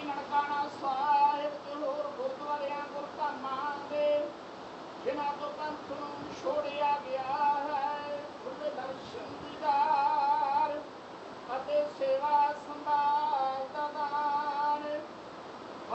ਨਨਕਾਣਾ ਸਾਹਿਬ ਤੇ ਹੋਰ ਗੁਰਦੁਆਰਿਆਂ ਗੁਰਧਾਮਾਂ ਦੇ ਜਿਨ੍ਹਾਂ ਤੋਂ ਪੰਥ ਨੂੰ